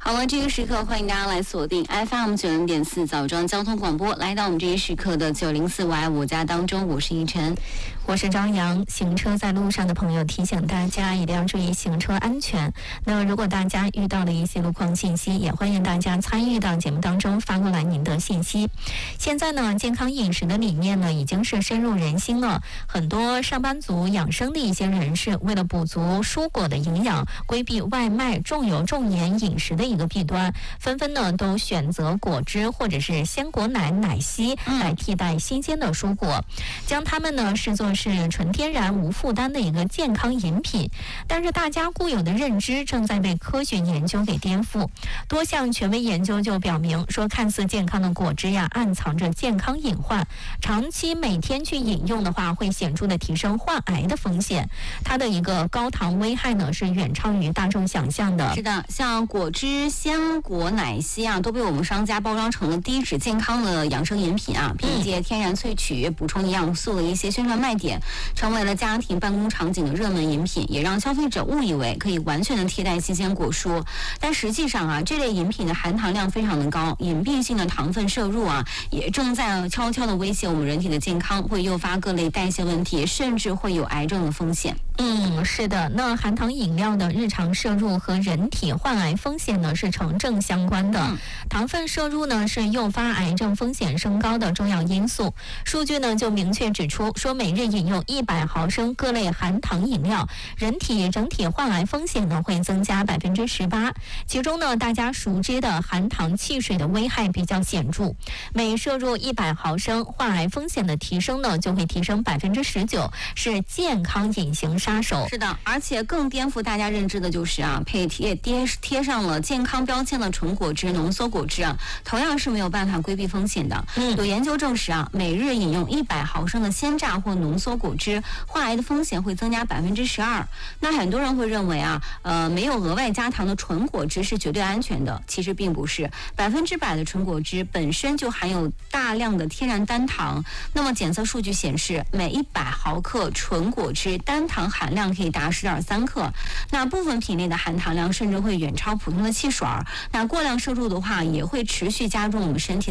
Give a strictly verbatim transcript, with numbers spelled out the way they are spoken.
好了，这个时刻欢迎大家来锁定 F M 九零点四枣庄交通广播，来到我们这一时刻的九零四我爱我家当中，我是依晨， 我是张扬。行车在路上的朋友，提醒大家一定要注意行车安全。那如果大家遇到了一些路况信息，也欢迎大家参与到节目当中发过来您的信息。现在呢，健康饮食的理念呢已经是深入人心了，很多上班族、养生的一些人士，为了补足蔬果的营养，规避外卖重油重盐饮食的一个弊端，纷纷呢都选择果汁或者是鲜果奶、奶昔来替代新鲜的蔬果，将它们呢视作是纯天然无负担的一个健康饮品。但是大家固有的认知正在被科学研究给颠覆，多项权威研究就表明说，看似健康的果汁呀，暗藏着健康隐患，长期每天去饮用的话，会显著的提升患癌的风险。它的一个高糖危害呢是远超于大众想象的。 是的，像果汁、鲜果、奶昔啊，都被我们商家包装成了低脂健康的养生饮品啊，凭借天然萃取、补充营养素的一些宣传卖点，成为了家庭办公场景的热门饮品，也让消费者误以为可以完全的替代新鲜果蔬。但实际上啊，这类饮品的含糖量非常的高，隐蔽性的糖分摄入啊，也正在悄悄的威胁我们人体的健康，会诱发各类代谢问题，甚至会有癌症的风险。 嗯，是的，那含糖饮料的日常摄入和人体患癌风险呢是成正相关的。嗯、糖分摄入呢是诱发癌症风险升高的重要因素。数据呢就明确指出，说每日饮用一百毫升各类含糖饮料，人体整体患癌风险呢会增加百分之十八。其中呢，大家熟知的含糖汽水的危害比较显著，每摄入一百毫升，患癌风险的提升呢就会提升百分之十九，是健康隐形杀手。 是的，而且更颠覆大家认知的就是啊，配贴贴贴上了健康标签的纯果汁、浓缩果汁啊，同样是没有办法规避风险的。嗯，有研究证实啊，每日饮用一百毫升的鲜榨或浓缩果汁，患癌的风险会增加百分之十二。那很多人会认为啊，呃，没有额外加糖的纯果汁是绝对安全的，其实并不是，百分之百的纯果汁本身就含有大量的天然单糖。那么检测数据显示，每一百毫克纯果汁单糖含量可以达十点三克，那部分品类的含糖量甚至会远超普通的汽水儿。那过量摄入的话，也会持续加重我们身体